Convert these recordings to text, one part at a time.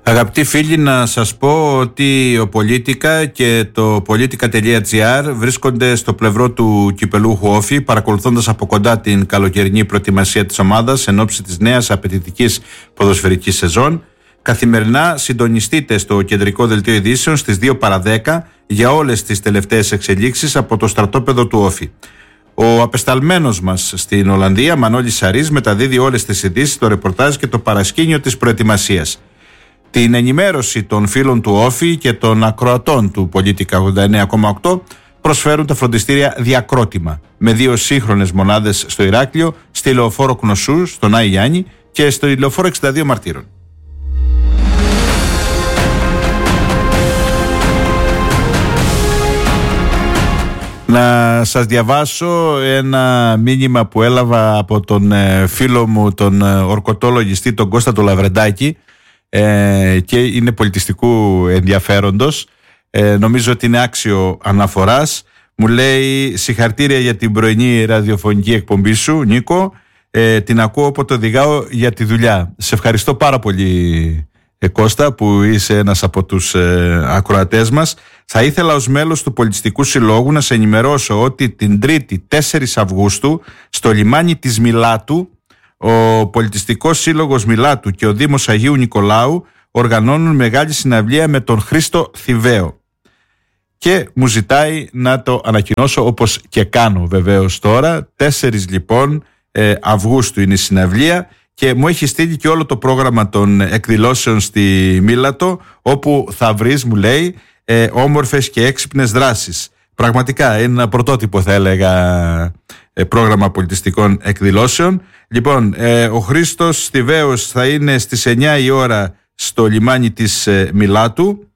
Αγαπητοί φίλοι, να σας πω ότι ο Πολίτικα και το Politica.gr βρίσκονται στο πλευρό του κυπελούχου Όφη, παρακολουθώντας από κοντά την καλοκαιρινή προετοιμασία της ομάδας εν ώψη της νέας απαιτητικής ποδοσφαιρικής σεζόν. Καθημερινά συντονιστείτε στο κεντρικό δελτίο ειδήσεων στις 2 παρα 10 για όλες τις τελευταίες εξελίξεις από το στρατόπεδο του Όφη. Ο απεσταλμένος μας στην Ολλανδία, Μανώλης Σαρής, μεταδίδει όλες τις ειδήσεις, το ρεπορτάζ και το παρασκήνιο της προετοιμασίας. Την ενημέρωση των φίλων του Όφη και των ακροατών του Πολίτικα 89,8 προσφέρουν τα φροντιστήρια Διακρότημα, με 2 σύγχρονες μονάδες στο Ηράκλειο, στη Λεωφόρο Κνωσού, στον Άη Γιάννη και στο Λεωφόρο 62 Μαρτύρων. Να σας διαβάσω ένα μήνυμα που έλαβα από τον φίλο μου, τον ορκωτολογιστή, τον Κώστα του Λαβρεντάκη, και είναι πολιτιστικού ενδιαφέροντος. Νομίζω ότι είναι άξιο αναφοράς. Μου λέει: συγχαρητήρια για την πρωινή ραδιοφωνική εκπομπή σου, Νίκο. Την ακούω όποτε οδηγάω για τη δουλειά. Σε ευχαριστώ πάρα πολύ, Κώστα, που είσαι ένας από τους ακροατές μας. Θα ήθελα ως μέλος του Πολιτιστικού Συλλόγου να σε ενημερώσω ότι την Τρίτη 4 Αυγούστου στο λιμάνι της Μιλάτου ο Πολιτιστικός Σύλλογος Μιλάτου και ο Δήμος Αγίου Νικολάου οργανώνουν μεγάλη συναυλία με τον Χρήστο Θηβαίο. Και μου ζητάει να το ανακοινώσω, όπως και κάνω βεβαίως τώρα. 4 λοιπόν Αυγούστου είναι η συναυλία και μου έχει στείλει και όλο το πρόγραμμα των εκδηλώσεων στη Μίλατο, όπου θα βρεις, μου λέει, όμορφες και έξυπνες δράσεις. Πραγματικά είναι ένα πρωτότυπο, θα έλεγα, πρόγραμμα πολιτιστικών εκδηλώσεων. Λοιπόν, ο Χρήστος Θηβαίος θα είναι στις 9 η ώρα στο λιμάνι της Μιλάτου,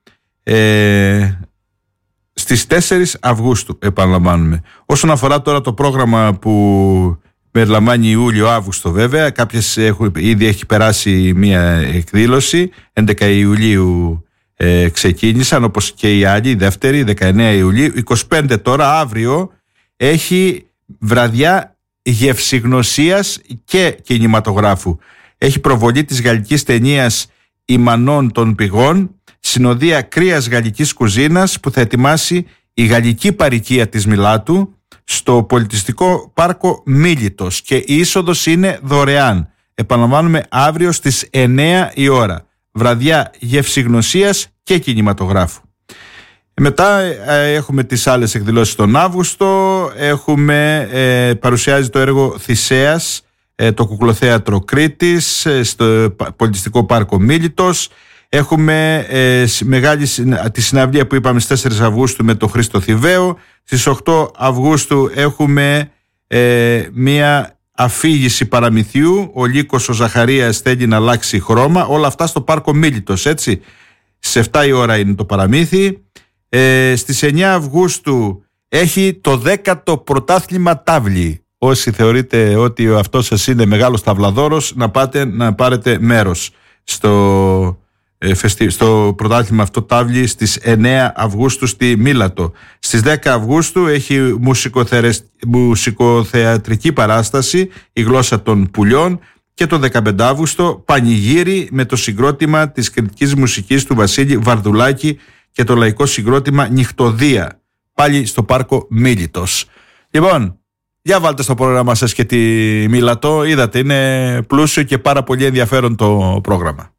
στις 4 Αυγούστου, επαναλαμβάνουμε. Όσον αφορά τώρα το πρόγραμμα που περιλαμβάνει Ιούλιο-Αύγουστο, βέβαια, ήδη έχει περάσει μία εκδήλωση, 11 Ιουλίου ξεκίνησαν, όπως και οι άλλοι, η δεύτερη, 19 Ιουλίου, 25 τώρα, αύριο, έχει βραδιά γευσηγνωσίας και κινηματογράφου. Έχει προβολή της γαλλικής ταινίας «Η Μανών των Πηγών», συνοδεία κρύας γαλλικής κουζίνας που θα ετοιμάσει η γαλλική παροικία της Μιλάτου στο πολιτιστικό πάρκο Μίλιτος, και η είσοδος είναι δωρεάν. Επαναλαμβάνουμε, αύριο στις 9 η ώρα. Βραδιά γευσηγνωσίας και κινηματογράφου. Μετά έχουμε τις άλλες εκδηλώσεις τον Αύγουστο. Παρουσιάζει το έργο Θησέας το Κουκλοθέατρο Κρήτης στο πολιτιστικό πάρκο Μίλιτος. Έχουμε τη συναυλία που είπαμε στις 4 Αυγούστου με τον Χρήστο Θηβαίο. Στις 8 Αυγούστου έχουμε μία αφήγηση παραμυθιού. Ο Λύκος ο Ζαχαρίας θέλει να αλλάξει χρώμα. Όλα αυτά στο πάρκο Μίλιτος, έτσι. Στις 7 η ώρα είναι το παραμύθι. Στις 9 Αυγούστου έχει το 10ο πρωτάθλημα τάβλη. Όσοι θεωρείτε ότι αυτός σας είναι μεγάλος ταυλαδόρος, να πάτε να πάρετε μέρος στο πρωτάθλημα αυτό τάβλη στις 9 Αυγούστου στη Μίλατο. Στις 10 Αυγούστου έχει μουσικοθεατρική παράσταση «Η γλώσσα των πουλιών», και το 15 Αύγουστο πανηγύρι με το συγκρότημα της κριτικής μουσικής του Βασίλη Βαρδουλάκη και το λαϊκό συγκρότημα Νυχτοδία, πάλι στο πάρκο Μίλιτος. Λοιπόν, για βάλτε στο πρόγραμμα σας και τη Μίλατο. Είδατε, είναι πλούσιο και πάρα πολύ ενδιαφέρον το πρόγραμμα.